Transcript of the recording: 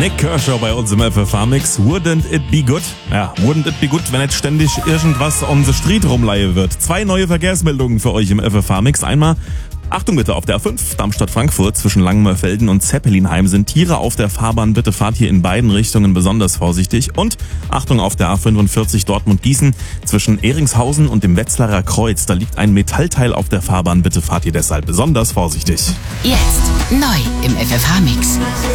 Nick Kershaw bei uns im FFH-Mix. Wouldn't it be good? Ja, wouldn't it be good, wenn jetzt ständig irgendwas on the street rumleihe wird. 2 neue Verkehrsmeldungen für euch im FFH-Mix. Einmal, Achtung bitte, auf der A5 Darmstadt-Frankfurt zwischen Langenmörfelden und Zeppelinheim sind Tiere auf der Fahrbahn. Bitte fahrt hier in beiden Richtungen besonders vorsichtig. Und Achtung auf der A45 Dortmund-Gießen zwischen Ehringshausen und dem Wetzlarer Kreuz. Da liegt ein Metallteil auf der Fahrbahn. Bitte fahrt hier deshalb besonders vorsichtig. Jetzt neu im FFH-Mix.